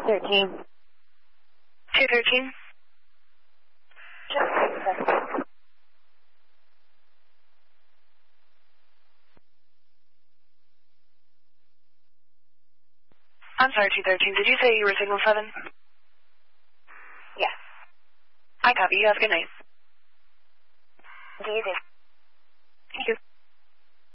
213. 213? I'm sorry, 213. Did you say you were signal 7? Yes. I copy. You have a good night. Do you do? Thank you.